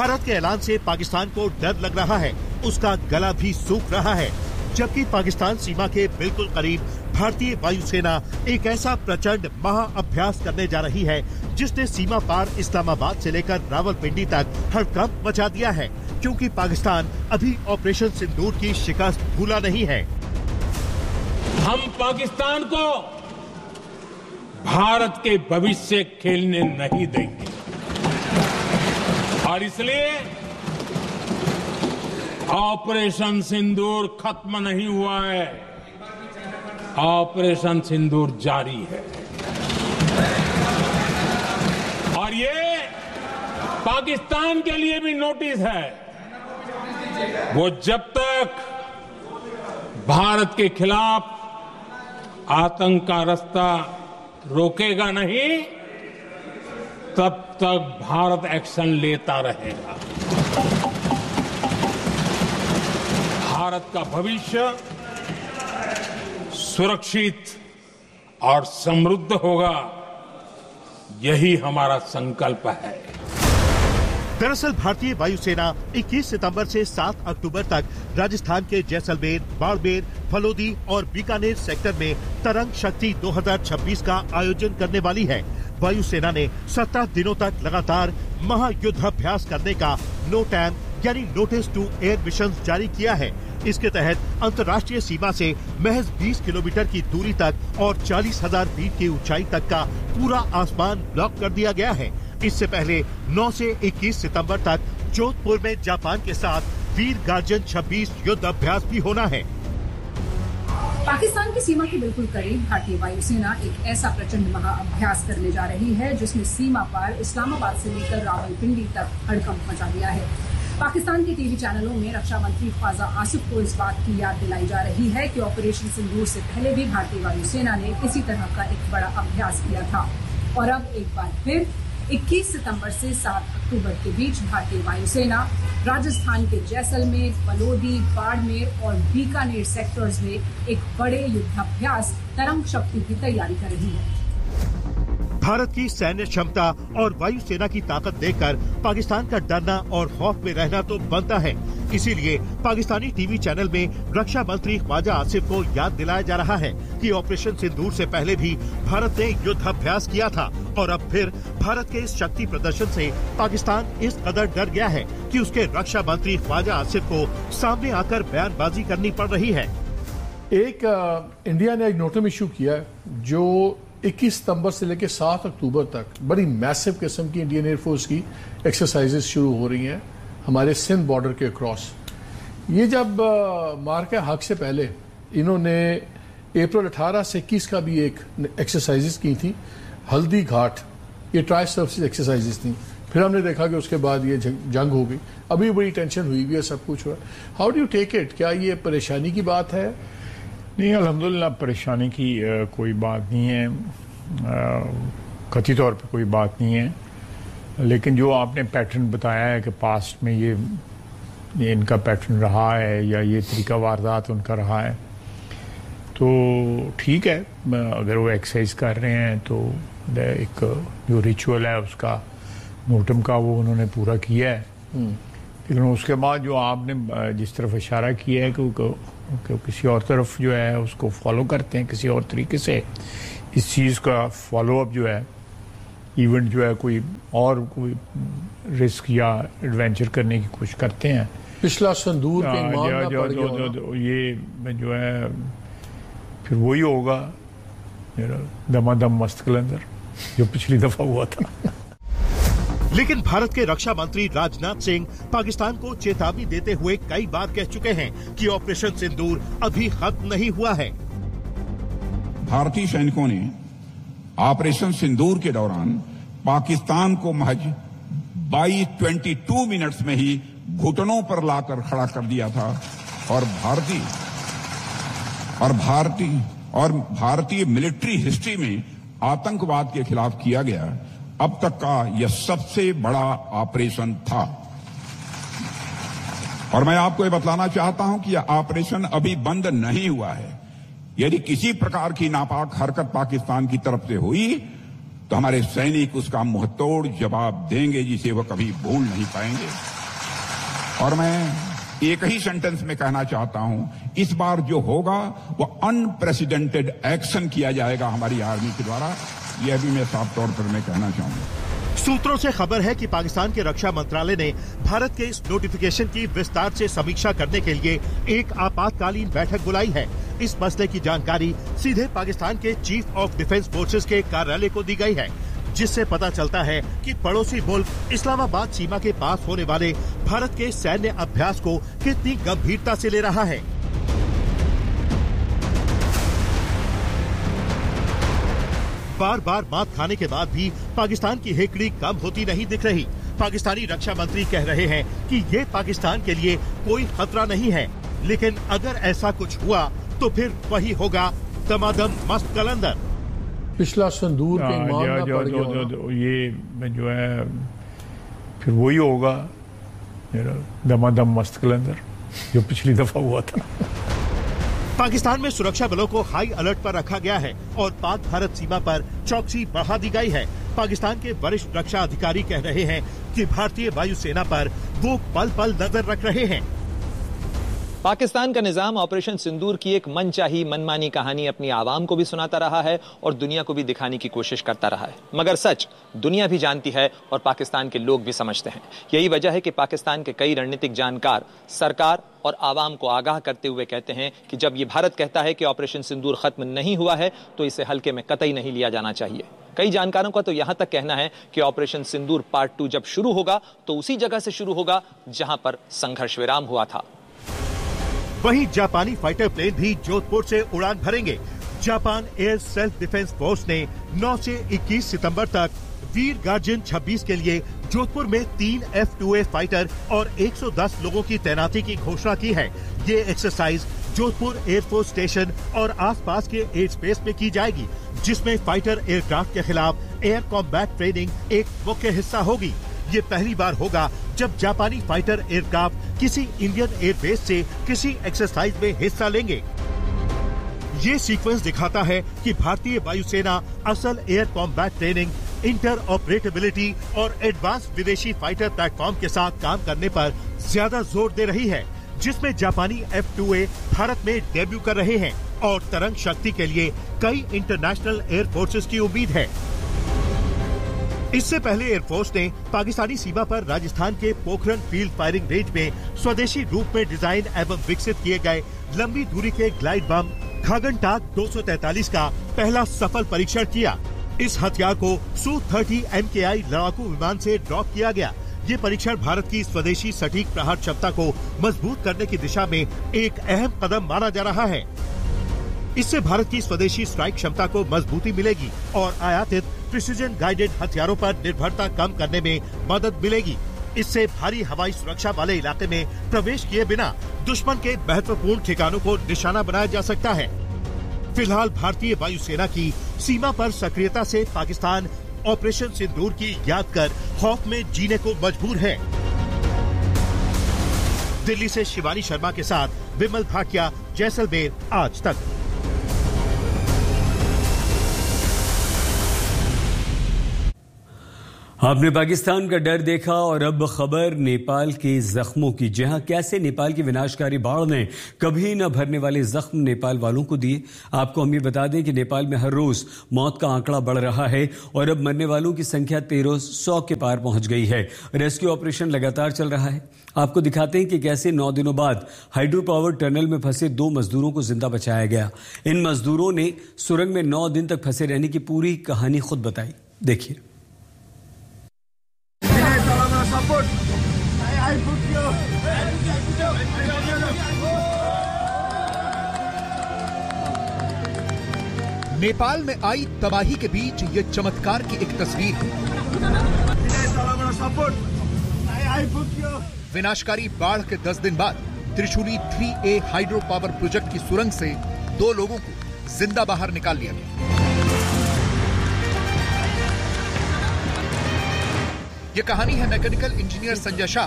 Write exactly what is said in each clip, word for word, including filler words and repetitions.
भारत के ऐलान से पाकिस्तान को डर लग रहा है, उसका गला भी सूख रहा है, जबकि पाकिस्तान सीमा के बिल्कुल करीब भारतीय वायुसेना एक ऐसा प्रचंड महाअभ्यास करने जा रही है जिसने सीमा पार इस्लामाबाद से लेकर रावलपिंडी तक हड़कंप मचा दिया है, क्योंकि पाकिस्तान अभी ऑपरेशन सिंदूर की शिकस्त भूला नहीं है। हम पाकिस्तान को भारत के भविष्य से खेलने नहीं देंगे और इसलिए ऑपरेशन सिंदूर खत्म नहीं हुआ है, ऑपरेशन सिंदूर जारी है। और ये पाकिस्तान के लिए भी नोटिस है, वो जब तक भारत के खिलाफ आतंक का रास्ता रोकेगा नहीं, तब तक भारत एक्शन लेता रहेगा। भारत का भविष्य सुरक्षित और समृद्ध होगा, यही हमारा संकल्प है। दरअसल भारतीय वायुसेना इक्कीस सितंबर से सात अक्टूबर तक राजस्थान के जैसलमेर, बाड़मेर, फलोदी और बीकानेर सेक्टर में तरंग शक्ति दो हज़ार छब्बीस का आयोजन करने वाली है। वायुसेना ने सत्रह दिनों तक लगातार महायुद्धाभ्यास करने का नोटैम यानी नोटिस टू एयर मिशन जारी किया है। इसके तहत अंतर्राष्ट्रीय सीमा से महज बीस किलोमीटर की दूरी तक और चालीस हजार फीट की ऊंचाई तक का पूरा आसमान ब्लॉक कर दिया गया है। इससे पहले नौ से इक्कीस सितंबर तक जोधपुर में जापान के साथ वीर गार्जन छब्बीस युद्ध अभ्यास भी होना है। पाकिस्तान की सीमा के बिल्कुल करीब भारतीय वायुसेना एक ऐसा प्रचंड महाअभ्यास करने जा रही है जिसने सीमा पार इस्लामाबाद से लेकर रावलपिंडी तक हड़कंप मचा दिया है। पाकिस्तान के टीवी चैनलों में रक्षा मंत्री ख्वाजा आसिफ को इस बात की याद दिलाई जा रही है कि ऑपरेशन सिंदूर से पहले भी भारतीय वायुसेना ने इसी तरह का एक बड़ा अभ्यास किया था और अब एक बार फिर इक्कीस सितंबर से सात अक्टूबर के बीच भारतीय वायुसेना राजस्थान के जैसलमेर, फलोदी, बाड़मेर और बीकानेर सेक्टर्स में एक बड़े युद्धाभ्यास तरंग शक्ति की तैयारी कर रही है। भारत की सैन्य क्षमता और वायुसेना की ताकत देखकर पाकिस्तान का डरना और खौफ में रहना तो बनता है। इसीलिए पाकिस्तानी टीवी चैनल में रक्षा मंत्री ख्वाजा आसिफ को याद दिलाया जा रहा है कि ऑपरेशन सिंदूर से पहले भी भारत ने युद्धाभ्यास किया था और अब फिर भारत के इस शक्ति प्रदर्शन से पाकिस्तान इस कदर डर गया है कि उसके रक्षा मंत्री ख्वाजा आसिफ को सामने आकर बयानबाजी करनी पड़ रही है। एक आ, इंडिया ने एक नोटम इशू किया जो इक्कीस सितंबर से लेकर सात अक्टूबर तक बड़ी मैसिव किस्म की इंडियन एयरफोर्स की एक्सरसाइजेस शुरू हो रही हैं हमारे सिंध बॉर्डर के क्रॉस। ये जब मार्का हक से पहले इन्होंने अप्रैल अठारह से इक्कीस का भी एक एक्सरसाइजेस की थी, हल्दी घाट, ये ट्राई सर्विसेज एक्सरसाइजेस थी। फिर हमने देखा कि उसके बाद ये जंग हो गई, अभी बड़ी टेंशन हुई भी है, सब कुछ हुआ। How do you take it? क्या ये परेशानी की बात है? नहीं, अल्हम्दुलिल्लाह परेशानी की आ, कोई बात नहीं है, कथित तौर पे कोई बात नहीं है, लेकिन जो आपने पैटर्न बताया है कि पास्ट में ये, ये इनका पैटर्न रहा है या ये तरीका वारदात उनका रहा है, तो ठीक है। अगर वो एक्सरसाइज कर रहे हैं तो एक जो रिचुअल है उसका नोटम का वो उन्होंने पूरा किया है। लेकिन उसके बाद जो आपने जिस तरफ इशारा किया है कि कि किसी और तरफ जो है उसको फॉलो करते हैं किसी और तरीके से, इस चीज़ का फॉलो अप जो है इवेंट जो है कोई और कोई रिस्क या एडवेंचर करने की कोशिश करते हैं। पिछला संदूर के जो, जो, जो, जो, जो ये जो है फिर वही होगा दमादम मस्त कलंदर जो पिछली दफा हुआ था। लेकिन भारत के रक्षा मंत्री राजनाथ सिंह पाकिस्तान को चेतावनी देते हुए कई बार कह चुके हैं कि ऑपरेशन सिंदूर अभी खत्म नहीं हुआ है। भारतीय सैनिकों ने ऑपरेशन सिंदूर के दौरान पाकिस्तान को महज बाईस बाईस मिनट्स में ही घुटनों पर लाकर खड़ा कर दिया था और भारतीय और भारतीय और भारतीय मिलिट्री हिस्ट्री में आतंकवाद के खिलाफ किया गया अब तक का यह सबसे बड़ा ऑपरेशन था। और मैं आपको यह बतलाना चाहता हूं कि यह ऑपरेशन अभी बंद नहीं हुआ है। यदि किसी प्रकार की नापाक हरकत पाकिस्तान की तरफ से हुई तो हमारे सैनिक उसका मुंहतोड़ जवाब देंगे जिसे वह कभी भूल नहीं पाएंगे। और मैं एक ही सेंटेंस में कहना चाहता हूं, इस बार जो होगा वह अनप्रेसिडेंटेड एक्शन किया जाएगा हमारी आर्मी के द्वारा। यह भी मैं साफ तौर पर मैं कहना चाहूंगा। सूत्रों से खबर है कि पाकिस्तान के रक्षा मंत्रालय ने भारत के इस नोटिफिकेशन की विस्तार से समीक्षा करने के लिए एक आपातकालीन बैठक बुलाई है। इस मसले की जानकारी सीधे पाकिस्तान के चीफ ऑफ डिफेंस फोर्सेस के कार्यालय को दी गई है, जिससे पता चलता है कि पड़ोसी मुल्क इस्लामाबाद सीमा के पास होने वाले भारत के सैन्य अभ्यास को कितनी गंभीरता से ले रहा है। बार बार मात खाने के बाद भी पाकिस्तान की हेकड़ी कम होती नहीं दिख रही। पाकिस्तानी रक्षा मंत्री कह रहे हैं कि ये पाकिस्तान के लिए कोई खतरा नहीं है, लेकिन अगर ऐसा कुछ हुआ तो फिर वही होगा दमादम मस्त कलंदर। पिछला संदूर के इमाम ना पड़ गया, ये जो है फिर वही होगा दमादम मस्त कलंदर जो पिछली दफा हुआ था। पाकिस्तान में सुरक्षा बलों को हाई अलर्ट पर रखा गया है और पाक भारत सीमा पर चौकसी बढ़ा दी गई है। पाकिस्तान के वरिष्ठ रक्षा अधिकारी कह रहे हैं कि भारतीय वायुसेना पर वो पल पल नजर रख रहे हैं। पाकिस्तान का निजाम ऑपरेशन सिंदूर की एक मनचाही मनमानी कहानी अपनी आवाम को भी सुनाता रहा है और दुनिया को भी दिखाने की कोशिश करता रहा है, मगर सच दुनिया भी जानती है और पाकिस्तान के लोग भी समझते हैं। यही वजह है कि पाकिस्तान के कई रणनीतिक जानकार सरकार और आवाम को आगाह करते हुए कहते हैं कि जब ये भारत कहता है कि ऑपरेशन सिंदूर खत्म नहीं हुआ है तो इसे हल्के में कतई नहीं लिया जाना चाहिए। कई जानकारों का तो यहां तक कहना है कि ऑपरेशन सिंदूर पार्ट टू जब शुरू होगा तो उसी जगह से शुरू होगा जहां पर संघर्ष विराम हुआ था। वहीं जापानी फाइटर प्लेन भी जोधपुर से उड़ान भरेंगे। Japan air self defence force ने नौ से इक्कीस सितंबर तक वीर गार्जियन छब्बीस के लिए जोधपुर में तीन एफ टू ए फाइटर और एक सौ दस लोगों की तैनाती की घोषणा की है। ये एक्सरसाइज जोधपुर एयरफोर्स स्टेशन और आसपास के एयर स्पेस में की जाएगी, जिसमें फाइटर एयरक्राफ्ट के खिलाफ एयर कॉम्बैट ट्रेनिंग एक मुख्य हिस्सा होगी। ये पहली बार होगा जब जापानी फाइटर एयरक्राफ्ट किसी इंडियन एयरबेस से किसी एक्सरसाइज में हिस्सा लेंगे। ये सीक्वेंस दिखाता है कि भारतीय वायुसेना असल एयर कॉम्बैट ट्रेनिंग, इंटर ऑपरेटेबिलिटी और एडवांस विदेशी फाइटर प्लेटफॉर्म के साथ काम करने पर ज्यादा जोर दे रही है, जिसमें जापानी एफ टू ए भारत में डेब्यू कर रहे हैं और तरंग शक्ति के लिए कई इंटरनेशनल एयर फोर्सेस की उम्मीद है। इससे पहले एयरफोर्स ने पाकिस्तानी सीमा पर राजस्थान के पोखरण फील्ड फायरिंग रेंज में स्वदेशी रूप में डिजाइन एवं विकसित किए गए लंबी दूरी के ग्लाइड बम खागनटाक दो सौ तैंतालीस का पहला सफल परीक्षण किया। इस हथियार को सू तीस एम के आई लड़ाकू विमान से ड्रॉप किया गया। ये परीक्षण भारत की स्वदेशी सटीक प्रहार क्षमता को मजबूत करने की दिशा में एक अहम कदम माना जा रहा है। इससे भारत की स्वदेशी स्ट्राइक क्षमता को मजबूती मिलेगी और आयातित प्रिसीजन गाइडेड हथियारों पर निर्भरता कम करने में मदद मिलेगी। इससे भारी हवाई सुरक्षा वाले इलाके में प्रवेश किए बिना दुश्मन के महत्वपूर्ण ठिकानों को निशाना बनाया जा सकता है। फिलहाल भारतीय वायुसेना की सीमा पर सक्रियता से पाकिस्तान ऑपरेशन सिंदूर की याद कर खौफ में जीने को मजबूर है। दिल्ली से शिवानी शर्मा के साथ विमल भाटिया, जैसलमेर, आज तक। आपने पाकिस्तान का डर देखा और अब खबर नेपाल के जख्मों की। जहां कैसे नेपाल की विनाशकारी बाढ़ ने कभी न भरने वाले जख्म नेपाल वालों को दिए। आपको हम ये बता दें कि नेपाल में हर रोज मौत का आंकड़ा बढ़ रहा है और अब मरने वालों की संख्या तेरह सौ के पार पहुंच गई है। रेस्क्यू ऑपरेशन लगातार चल रहा है। आपको दिखाते हैं कि कैसे नौ दिनों बाद हाइड्रो पावर टनल में फंसे दो मजदूरों को जिंदा बचाया गया। इन मजदूरों ने सुरंग में नौ दिन तक फंसे रहने की पूरी कहानी खुद बताई। देखिए। नेपाल में आई तबाही के बीच ये चमत्कार की एक तस्वीर है। विनाशकारी बाढ़ के दस दिन बाद त्रिशूली थ्री ए हाइड्रो पावर प्रोजेक्ट की सुरंग से दो लोगों को जिंदा बाहर निकाल लिया गया। ये कहानी है मैकेनिकल इंजीनियर संजय शाह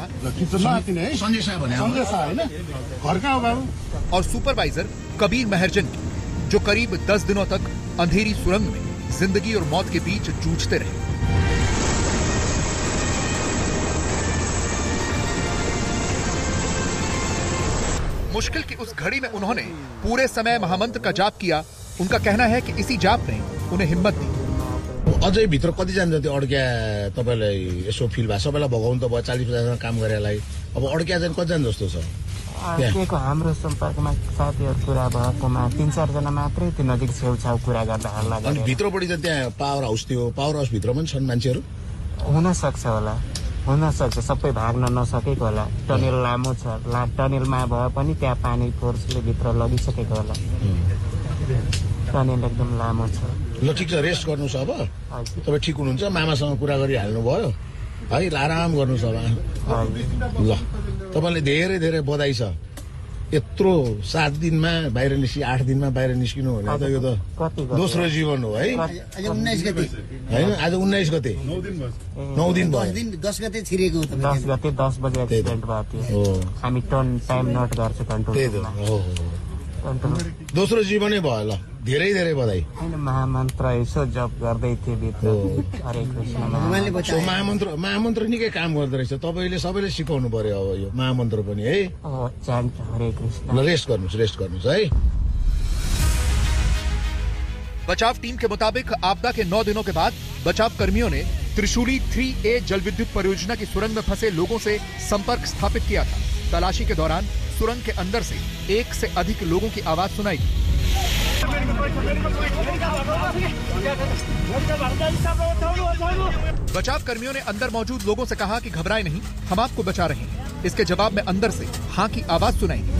और सुपरवाइजर कबीर महर्जन की, जो करीब दस दिनों तक अंधेरी सुरंग में जिंदगी और मौत के बीच जूझते रहे। मुश्किल की उस घड़ी में उन्होंने पूरे समय महामंत्र का जाप किया। उनका कहना है कि इसी जाप ने उन्हें हिम्मत दी। अझै भित्र कतिजना त्यो अड्क्या तपाईलाई यसो फिल भयो? सबैलाई भगाउनु त भयो, चालीस पचासजना काम गरेलाई, अब अड्क्या चाहिँ कतिजना जस्तो छ? त्यहाँको हाम्रो सम्पर्कमा साथीहरू कुरा भएकोमा तीन चारजना मात्रै त्यो नजिक छेउछाउ कुरा गर्दा हल्ला गरे। अनि भित्रपट्टि त त्यहाँ पावर हाउस थियो, पावर हाउस भित्र पनि छन् मान्छेहरू? हुन सक्छ होला, हुन सक्छ, सबै भाग्न नसकेको होला। टनेल लामो छ, टनेलमा भए पनि त्यहाँ पानी फोर्सले भित्र लगिसकेको होला। टनेल एकदम लामो छ। ल ठिक छ, रेस्ट गर्नुहोस्। अब तपाईँ ठिक हुनुहुन्छ, मामासँग कुरा गरिहाल्नु भयो है, आराम गर्नुहोस् अब। ल तपाईँले धेरै धेरै बधाई छ। यत्रो सात दिनमा बाहिर निस्कि, आठ दिनमा बाहिर निस्किनु भने त यो त दोस्रो जीवन हो है। उन्नाइस गते होइन, आज उन्नाइस गते नौ दिन भयो। दस गते छिरेको हो। दस गते दस बजे एक्सिडेन्ट भएको थियो। हामी टर्न टाइम नोट गर्छ कन्ट्रोल। दोस्रो जीवनै भयो। ल धेरै धेरै बधाई। महामन्त्र यसो जप गर्दै थिए भित्र। हरे कृष्ण महामन्त्र महामन्त्र निकै काम गर्दो रहेछ। तपाईँले सबैले सिकाउनु पर्यो अब यो महामन्त्र पनि है। हरे कृष्ण। ल रेस्ट गर्नुहोस्, रेस्ट गर्नुहोस् है। बचाव टीम के मुताबिक आपदा के नौ दिनों के बाद बचाव कर्मियों ने त्रिशूली थ्री ए जल विद्युत परियोजना की सुरंग में फंसे लोगों से संपर्क स्थापित किया था। तलाशी के दौरान सुरंग के अंदर से एक से अधिक लोगों की आवाज सुनाई दी। बचाव कर्मियों ने अंदर मौजूद लोगों से कहा कि घबराएं नहीं, हम आपको बचा रहे हैं। इसके जवाब में अंदर से हाँ की आवाज सुनाई दी।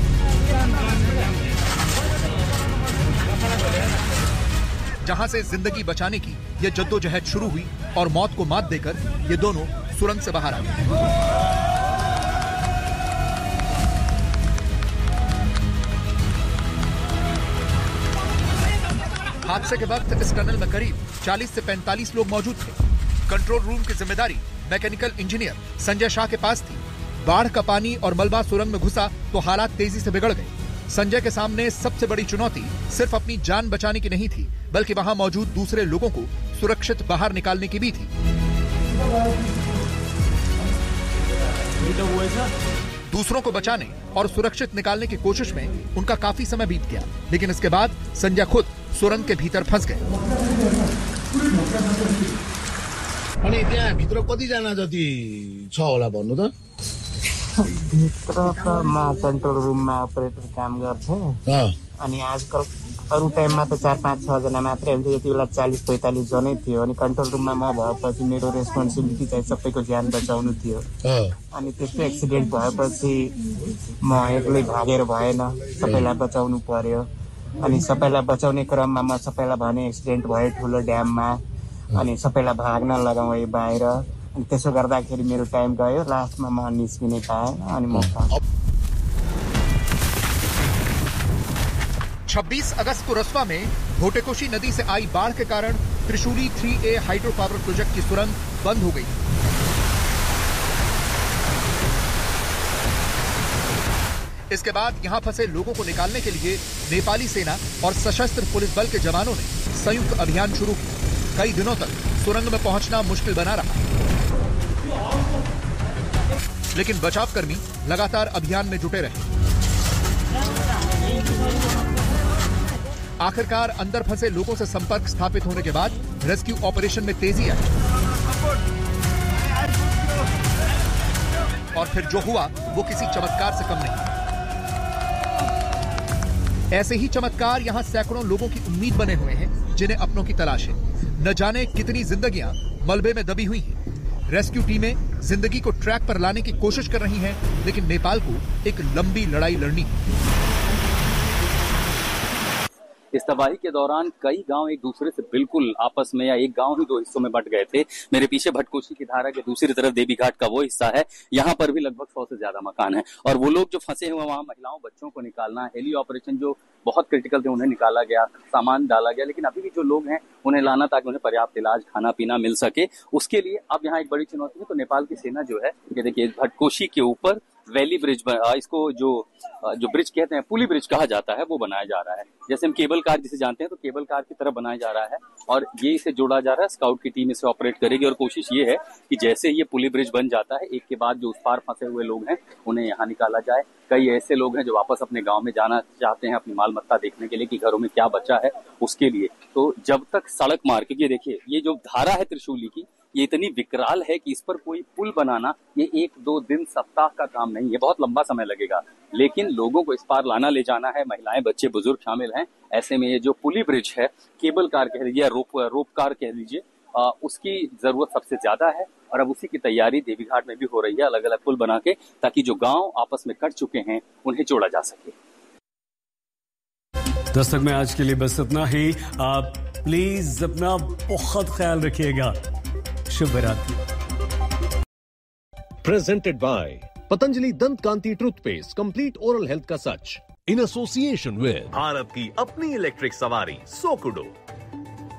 जहां से जिंदगी बचाने की यह जद्दोजहद शुरू हुई और मौत को मात देकर ये दोनों सुरंग से बाहर आ गए। हादसे के वक्त इस टनल में करीब चालीस से पैंतालीस लोग मौजूद थे। कंट्रोल रूम की जिम्मेदारी मैकेनिकल इंजीनियर संजय शाह के पास थी। बाढ़ का पानी और मलबा सुरंग में घुसा तो हालात तेजी से बिगड़ गए। संजय के सामने सबसे बड़ी चुनौती सिर्फ अपनी जान बचाने की नहीं थी, बल्कि वहां मौजूद दूसरे लोगों को सुरक्षित बाहर निकालने की भी थी। दूसरों को बचाने और सुरक्षित निकालने की कोशिश में उनका काफी समय बीत गया, लेकिन इसके बाद संजय खुद सुरंग के भीतर फंस गए। अनि त्यहाँ भित्र कतिजना जति छ होला भन्नु त? भित्र त म कन्ट्रोल रूममा अपरेटर काम गर्थेँ। अनि आजकल अरू टाइममा त चार पाँच छजना मात्रै हुन्थ्यो। यति बेला चालिस पैँतालिस जनै थियो। अनि कन्ट्रोल रूममा म भएपछि मेरो रेस्पोन्सिबिलिटी चाहिँ सबैको ज्यान बचाउनु थियो। अनि त्यस्तो एक्सिडेन्ट भएपछि म एक्लै भागेर भएन, सबैलाई बचाउनु पर्यो। अनि सबैलाई बचाउने क्रममा म सबैलाई भने एक्सिडेन्ट भयो ठुलो ड्याममा, अनि सबैलाई भाग्न लगाएँ बाहिर। अनि त्यसो गर्दाखेरि मेरो टाइम गयो, लास्टमा म निस्किनै पाएन। अनि म छब्बीस अगस्त को रसवा में भोटेकोशी नदी से आई बाढ़ के कारण त्रिशूली थ्री ए हाइड्रो पावर प्रोजेक्ट की सुरंग बंद हो गई। इसके बाद यहां फंसे लोगों को निकालने के लिए नेपाली सेना और सशस्त्र पुलिस बल के जवानों ने संयुक्त अभियान शुरू किया। कई दिनों तक सुरंग में पहुंचना मुश्किल बना रहा, लेकिन बचाव कर्मी लगातार अभियान में जुटे रहे। आखिरकार अंदर फंसे लोगों से संपर्क स्थापित होने के बाद रेस्क्यू ऑपरेशन में तेजी आई और फिर जो हुआ वो किसी चमत्कार से कम नहीं। ऐसे ही चमत्कार यहां सैकड़ों लोगों की उम्मीद बने हुए हैं, जिन्हें अपनों की तलाश है। न जाने कितनी जिंदगियां मलबे में दबी हुई हैं। रेस्क्यू टीमें जिंदगी को ट्रैक पर लाने की कोशिश कर रही हैं, लेकिन नेपाल को एक लंबी लड़ाई लड़नी है। इस तबाही के दौरान कई गांव एक दूसरे से बिल्कुल आपस में या एक गांव ही दो हिस्सों में बंट गए थे। मेरे पीछे भटकोशी की धारा के दूसरी तरफ देवी घाट का वो हिस्सा है, यहाँ पर भी लगभग सौ से ज्यादा मकान है। और वो लोग जो फंसे हुए वहां महिलाओं बच्चों को निकालना, हेली ऑपरेशन जो बहुत क्रिटिकल थे उन्हें निकाला गया, सामान डाला गया, लेकिन अभी भी जो लोग हैं उन्हें लाना ताकि उन्हें पर्याप्त इलाज खाना पीना मिल सके, उसके लिए अब यहाँ एक बड़ी चुनौती है। तो नेपाल की सेना जो है, ये देखिए भटकोशी के ऊपर वैली ब्रिज, इसको जो जो ब्रिज कहते हैं, पुली ब्रिज कहा जाता है, वो बनाया जा रहा है। जैसे हम केबल कार जिसे जानते हैं, तो केबल कार की तरह बनाया जा रहा है और ये इसे जोड़ा जा रहा है। स्काउट की टीम इसे ऑपरेट करेगी और कोशिश ये है कि जैसे ये पुली ब्रिज बन जाता है, एक के बाद जो उस पार फंसे हुए लोग हैं उन्हें यहाँ निकाला जाए। कई ऐसे लोग हैं जो वापस अपने गांव में जाना चाहते हैं अपनी माल मत्ता देखने के लिए कि घरों में क्या बचा है उसके लिए। तो जब तक सड़क मार्ग, क्योंकि देखिए ये जो धारा है त्रिशूली की, ये इतनी विकराल है कि इस पर कोई पुल बनाना ये एक दो दिन सप्ताह का काम नहीं है, बहुत लंबा समय लगेगा। लेकिन लोगों को इस पार लाना ले जाना है, महिलाएं बच्चे बुजुर्ग शामिल हैं। ऐसे में ये जो पुली ब्रिज है, केबल कार कह लीजिए या रोप रोप कार कह लीजिए, उसकी जरूरत सबसे ज्यादा है और अब उसी की तैयारी देवीघाट में भी हो रही है, अलग अलग पुल बना के, ताकि जो गांव आपस में कट चुके हैं उन्हें जोड़ा जा सके। दस्तक में आज के लिए बस इतना ही। आप प्लीज अपना बहुत ख्याल रखिएगा। शुभ रात्रि। प्रेजेंटेड बाय पतंजलि दंत कांति टूथपेस्ट, कंप्लीट ओरल हेल्थ का सच, इन एसोसिएशन विद भारत की अपनी इलेक्ट्रिक सवारी सोकुडो।